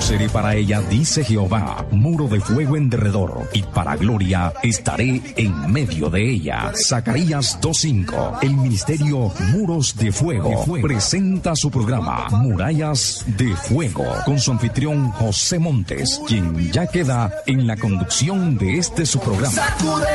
seré para ella, dice Jehová, muro de fuego en derredor, y para gloria estaré en medio de ella. Zacarías 2:5. El ministerio Muros de Fuego presenta su programa Murallas de Fuego, con su anfitrión José Montes, quien ya queda en la conducción de este su programa.